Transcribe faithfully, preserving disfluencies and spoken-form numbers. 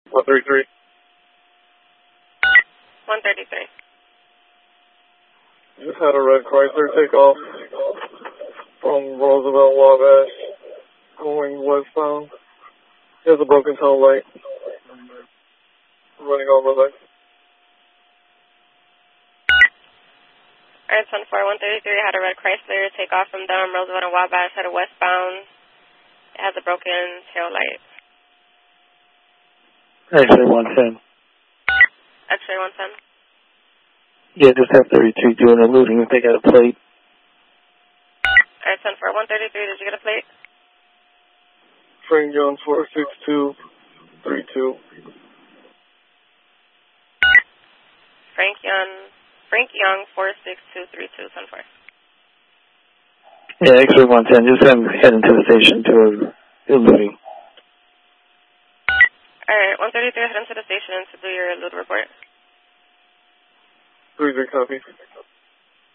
one thirty-three. one thirty-three. Just had a red Chrysler take off from Roosevelt Wabash going westbound. He has a broken tail light. Running over there. Alright, ten four, one thirty-three had a red Chrysler take off from them, Roosevelt and Wabash, headed westbound. It has a broken tail light. X-ray one ten. X-ray one ten. Yeah, just have thirty-three doing a looting if they got a plate. Alright, ten four, one thirty-three, did you get a plate? Frank Young four six two three two. Frank Young, Frank Young four six two three two, ten four. Yeah, X-ray one ten, just have them heading to the station to a looting. Alright, one thirty-three, head into the station to do your loot report. three three copy.